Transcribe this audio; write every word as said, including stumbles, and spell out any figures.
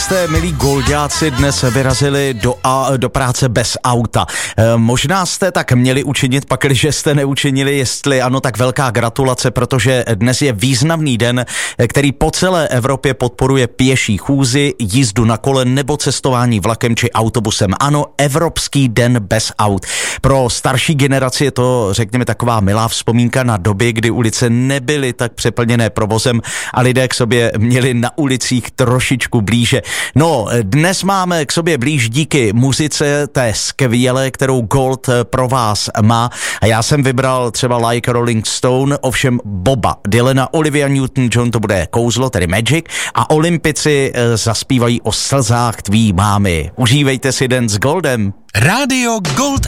jste, milí golďáci, dnes vyrazili do, a, do práce bez auta. E, možná jste tak měli učinit, pakliže jste neučinili, jestli ano, tak velká gratulace, protože dnes je významný den, který po celé Evropě podporuje pěší chůzi, jízdu na kole nebo cestování vlakem či autobusem. Ano, Evropský den bez aut. Pro starší generaci je to, řekněme, taková milá vzpomínka na doby, kdy ulice nebyly tak přeplněné provozem a lidé k sobě měli na ulicích trošičku blíže. No, dnes máme k sobě blíž díky muzice té skvělé, kterou Gold pro vás má. A já jsem vybral třeba Like a Rolling Stone, ovšem Boba Dylana, Olivia Newton-John, to bude Kouzlo, tedy Magic, a Olympici zaspívají o slzách tvý mámy. Užívejte si den s Goldem. Rádio Gold